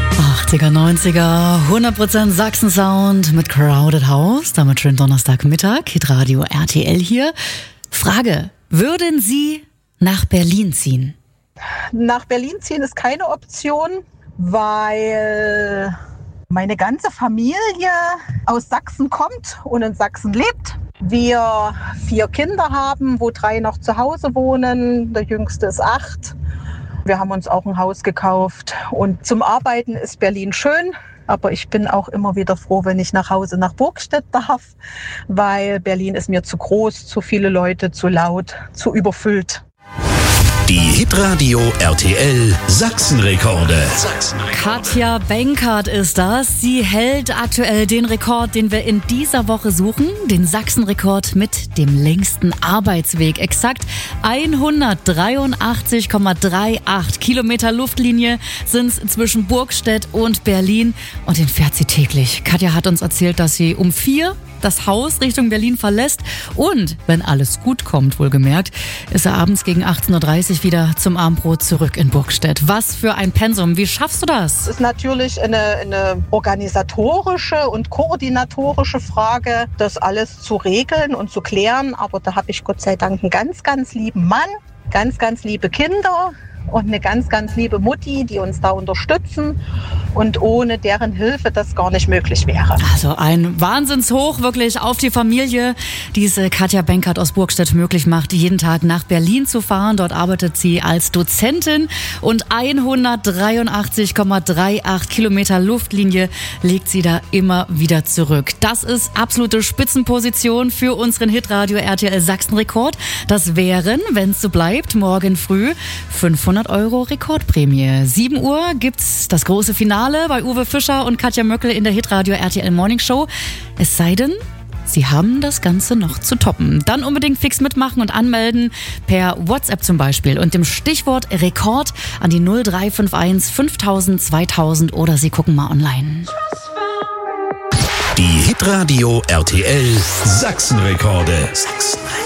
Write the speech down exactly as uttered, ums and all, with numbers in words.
achtziger, neunziger, hundert Prozent Sachsen-Sound mit Crowded House. Damit schönen Donnerstagmittag. Hitradio R T L hier. Frage: Würden Sie nach Berlin ziehen? Nach Berlin ziehen ist keine Option, weil meine ganze Familie aus Sachsen kommt und in Sachsen lebt. Wir vier Kinder haben, wo drei noch zu Hause wohnen. Der jüngste ist acht. Wir haben uns auch ein Haus gekauft. Und zum Arbeiten ist Berlin schön. Aber ich bin auch immer wieder froh, wenn ich nach Hause nach Burgstedt darf, weil Berlin ist mir zu groß, zu viele Leute, zu laut, zu überfüllt. Die Hitradio R T L Sachsenrekorde. Katja Benkert ist das. Sie hält aktuell den Rekord, den wir in dieser Woche suchen. Den Sachsenrekord mit dem längsten Arbeitsweg. Exakt hundertdreiundachtzig Komma achtunddreißig Kilometer Luftlinie sind es zwischen Burgstedt und Berlin. Und den fährt sie täglich. Katja hat uns erzählt, dass sie um vier das Haus Richtung Berlin verlässt und, wenn alles gut kommt, wohlgemerkt, ist er abends gegen achtzehn Uhr dreißig wieder zum Abendbrot zurück in Burgstedt. Was für ein Pensum. Wie schaffst du das? Es ist natürlich eine, eine organisatorische und koordinatorische Frage, das alles zu regeln und zu klären. Aber da habe ich Gott sei Dank einen ganz, ganz lieben Mann, ganz, ganz liebe Kinder und eine ganz, ganz liebe Mutti, die uns da unterstützen und ohne deren Hilfe das gar nicht möglich wäre. Also ein Wahnsinnshoch wirklich auf die Familie, die es Katja Benkert aus Burgstedt möglich macht, jeden Tag nach Berlin zu fahren. Dort arbeitet sie als Dozentin und hundertdreiundachtzig Komma achtunddreißig Kilometer Luftlinie legt sie da immer wieder zurück. Das ist absolute Spitzenposition für unseren Hitradio R T L Sachsenrekord. Das wären, wenn es so bleibt, morgen früh fünfhundert Euro Rekordprämie. sieben Uhr gibt's das große Finale bei Uwe Fischer und Katja Möckel in der Hitradio R T L Morning Show. Es sei denn, Sie haben das Ganze noch zu toppen. Dann unbedingt fix mitmachen und anmelden per WhatsApp zum Beispiel und dem Stichwort Rekord an die null drei fünf eins fünftausend zweitausend oder Sie gucken mal online. Die Hitradio R T L Sachsenrekorde. Sachsenrekorde.